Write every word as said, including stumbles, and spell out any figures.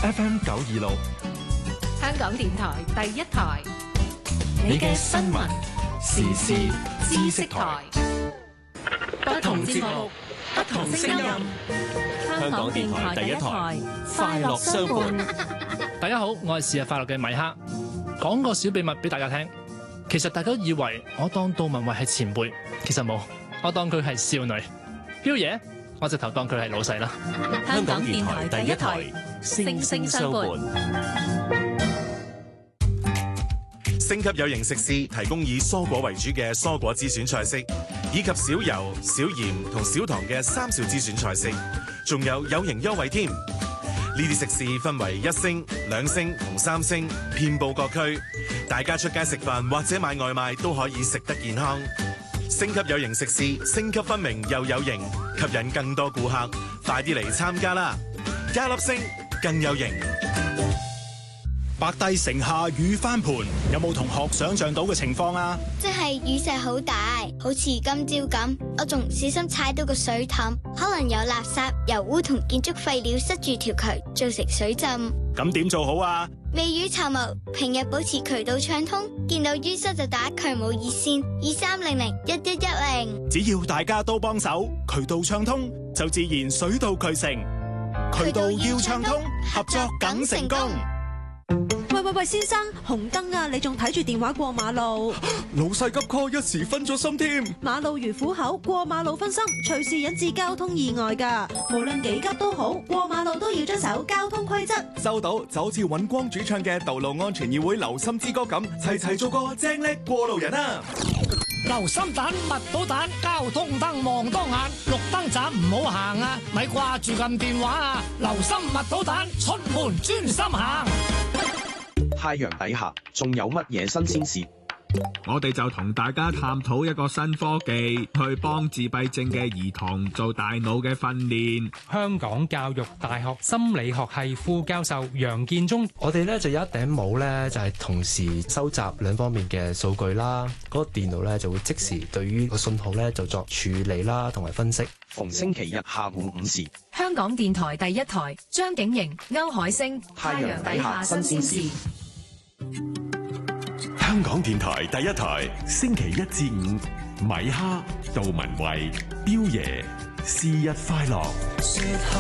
F M 九二六， 香港電台第一台， 你嘅新聞時事知識台， 不同節目，不同聲音，香港電台第一台，快樂相伴。 大家好，我係是日快樂嘅米哈，講個小秘密俾大家聽。其實大家以為我當杜文慧係前輩，其實冇，我當佢係少女。彪爺，我直頭當佢係老細啦。 香港電台第一台，星星相伴。 星級有型食肆提供以蔬果為主嘅蔬果之選菜式，以及少油、少鹽同少糖嘅三少之選菜式，仲有有型優惠添。呢啲食肆分為一星、兩星同三星，遍佈各區。大家出街食飯或者買外賣都可以食得健康。星級有型食肆，星級分明又有型，吸引更多顧客。快啲嚟參加啦！加粒星更有型。 白帝城下雨翻盤，有冇同學想象到嘅情況啊？ 即係雨勢好大，好似今朝咁，我仲唔小心踩到個水凼，可能有垃圾、油污同建築廢料塞住條渠，造成水浸。 咁點做好啊？ 未雨綢繆，平日保持渠道暢通，見到淤塞就打渠務熱線二三零零一一一零。 只要大家都幫手，渠道暢通就自然水到渠成。渠道要暢通，合作梗成功。 喂喂喂，先生，紅燈啊！你仲睇住電話過馬路？ 老細急 call， 一時分咗心添。 馬路如虎口，過馬路分心，隨時引致交通意外㗎。無論幾急都好，過馬路都要遵守交通規則。 收到，就好似尹光主唱嘅《道路安全議會留心之歌》咁，齊齊做個正叻過路人啊！ 留心彈，密到彈，交通燈望當眼，綠燈站唔好行啊！咪掛住撳電話啊！留心密到彈，出門專心行。 太陽底下仲有乜嘢新鮮事？ 我哋就同大家探討一個新科技，去幫自閉症嘅兒童做大腦嘅訓練。 香港教育大學心理學系副教授楊建忠， 我哋咧就有一頂帽咧，就係同時收集兩方面嘅數據啦。嗰個電腦咧就會即時對於個信號咧就作處理啦，同埋分析。 逢星期日下午五時， 香港電台第一台，張景瑩、歐海星，太陽底下新鮮事。 香港電台第一台，星期一至五，米哈、杜文慧、彪爺，是日快樂。